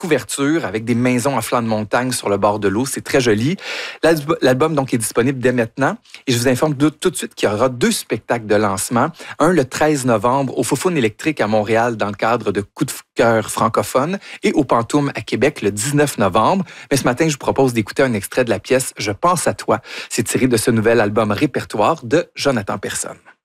couverture avec des maisons à flanc de montagne sur le bord de l'eau. C'est très joli. L'album donc est disponible dès maintenant. Et je vous informe tout de suite qu'il y aura 2 spectacles de lancement. Un le 13 novembre au Foufoune électrique à Montréal dans le cadre de Coup de cœur francophone et au Pantoum à Québec le 19 novembre. Mais ce matin, je vous propose d'écouter un extrait de la pièce « Je pense à toi ». C'est tiré de ce nouvel album répertoire de Jonathan Personne.